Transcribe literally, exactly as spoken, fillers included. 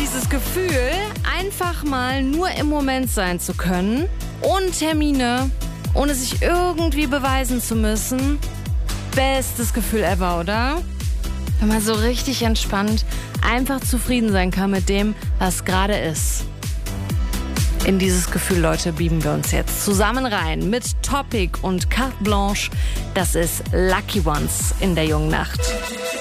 Dieses Gefühl, einfach mal nur im Moment sein zu können, ohne Termine, ohne sich irgendwie beweisen zu müssen. Bestes Gefühl ever, oder? Wenn man so richtig entspannt einfach zufrieden sein kann mit dem, was gerade ist. In dieses Gefühl, Leute, beamen wir uns jetzt zusammen rein mit Topic und Carte Blanche. Das ist Lucky Ones in der jungen Nacht.